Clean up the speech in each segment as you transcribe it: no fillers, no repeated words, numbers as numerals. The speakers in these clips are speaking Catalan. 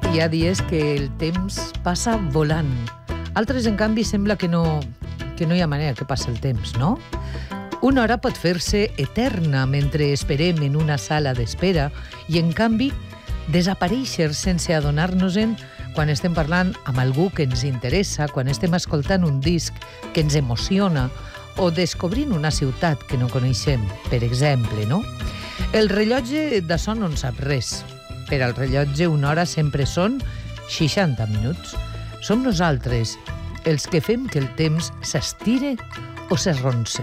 Hi ha dies que el temps passa volant. Altres, en canvi, sembla que no hi ha manera que passi el temps, no? Una hora pot fer-se eterna mentre esperem en una sala d'espera i, en canvi, desaparèixer sense adonar-nos-en quan estem parlant amb algú que ens interessa, quan estem escoltant un disc que ens emociona o descobrint una ciutat que no coneixem, per exemple, no? El rellotge d'això no en sap res. Per al rellotge, una hora sempre són 60 minuts. Som nosaltres els que fem que el temps s'estire o s'arronse.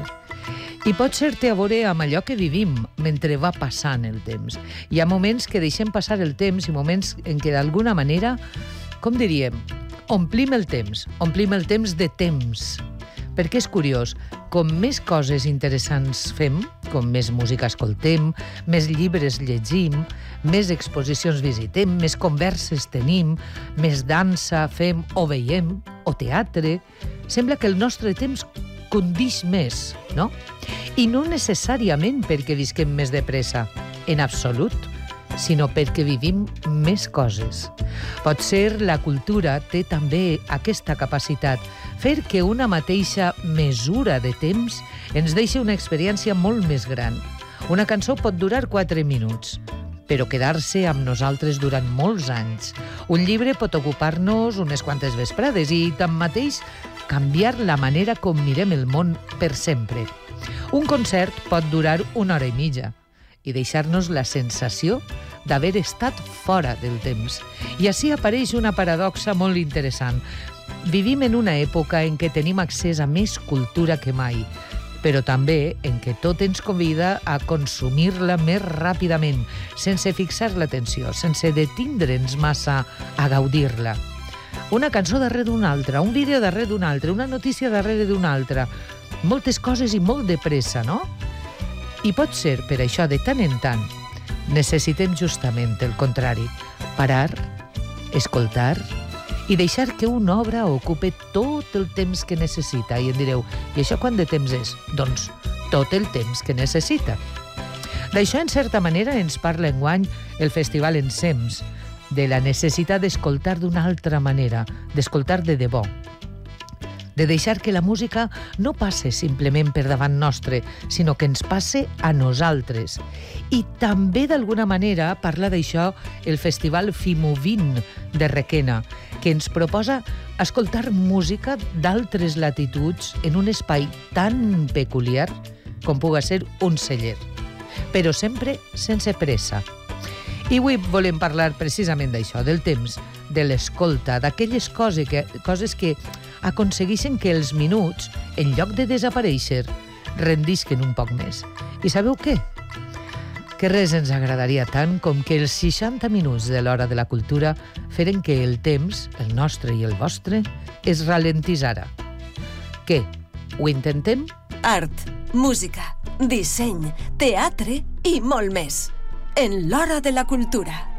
I pot ser-te a veure amb allò que vivim mentre va passant el temps. Hi ha moments que deixem passar el temps i moments en què d'alguna manera, com diríem, omplim el temps de temps. Perquè és curiós, com més coses interessants fem, com més música escoltem, més llibres llegim, més exposicions visitem, més converses tenim, més dansa fem o veiem, o teatre, sembla que el nostre temps condix més, no? I no necessàriament perquè visquem més de pressa, en absolut, sinó perquè vivim més coses. Potser la cultura té també aquesta capacitat, fer que una mateixa mesura de temps ens deixi una experiència molt més gran. Una cançó pot durar 4 minuts, però quedar-se amb nosaltres durant molts anys. Un llibre pot ocupar-nos unes quantes vesprades i, tanmateix, canviar la manera com mirem el món per sempre. Un concert pot durar 1 hora i mitja i deixar-nos la sensació d'haver estat fora del temps. I així apareix una paradoxa molt interessant. Vivim en una època en què tenim accés a més cultura que mai, però també en què tot ens convida a consumir-la més ràpidament, sense fixar l'atenció, sense detindre'ns massa a gaudir-la. Una cançó darrere d'una altra, un vídeo darrere d'una altra, una notícia darrere d'una altra. Moltes coses i molt de pressa, no? I pot ser, per això, de tant en tant, necessitem justament el contrari. Parar, escoltar i deixar que una obra ocupe tot el temps que necessita. I em direu, i això quant de temps és? Doncs tot el temps que necessita. D'això, en certa manera, ens parla enguany el Festival Ensems, de la necessitat d'escoltar d'una altra manera, d'escoltar de debò, de deixar que la música no passe simplement per davant nostre, sinó que ens passe a nosaltres. I també, d'alguna manera, parla d'això el Festival Fimovin de Requena, que ens proposa escoltar música d'altres latituds en un espai tan peculiar com puga ser un celler, però sempre sense pressa. I avui volem parlar precisament d'això, del temps, de l'escolta, d'aquelles coses que aconsegueixen que els minuts, en lloc de desaparèixer, rendisquen un poc més. I sabeu què? Que res ens agradaria tant com que els 60 minuts de l'Hora de la Cultura feren que el temps, el nostre i el vostre, es ralentís ara. Què? Ho intentem? Art, música, disseny, teatre i molt més. En l'Hora de la Cultura.